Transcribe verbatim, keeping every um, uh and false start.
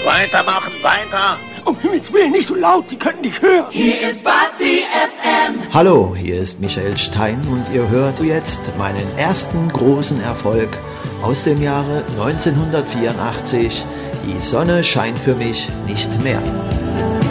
Weitermachen, weiter. Um Himmels Willen, nicht so laut, die können nicht hören. Hier ist Party F M. Hallo, hier ist Michael Stein und ihr hört jetzt meinen ersten großen Erfolg aus dem Jahre neunzehnhundertvierundachtzig. Die Sonne scheint für mich nicht mehr.